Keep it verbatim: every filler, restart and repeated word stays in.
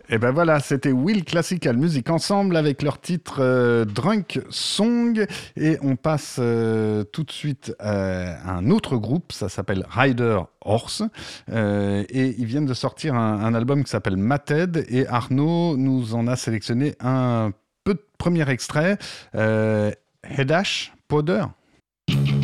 Et ben voilà, c'était Will Classical Music Ensemble avec leur titre euh, Drunk Song. Et on passe euh, tout de suite à un autre groupe, ça s'appelle Rider Horse. Euh, et ils viennent de sortir un, un album qui s'appelle Matted. Et Arnaud nous en a sélectionné un peu de premier extrait. Euh, Hedash Powder.